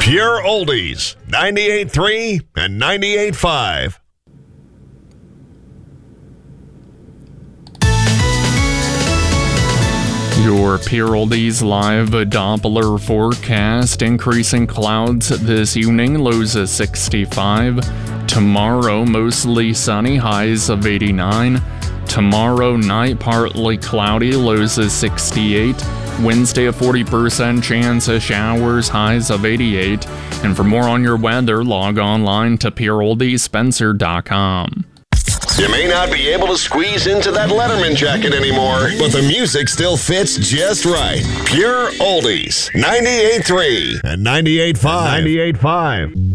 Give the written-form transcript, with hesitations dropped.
Pure Oldies, 98.3 and 98.5. Your Pure Oldies live Doppler forecast. Increasing clouds this evening, lows of 65. Tomorrow, mostly sunny, highs of 89. Tomorrow night, partly cloudy, lows of 68. Wednesday, a 40% chance of showers, highs of 88. And for more on your weather, log online to pureoldiespencer.com. You may not be able to squeeze into that Letterman jacket anymore, but the music still fits just right. Pure Oldies, 98.3 and 98.5.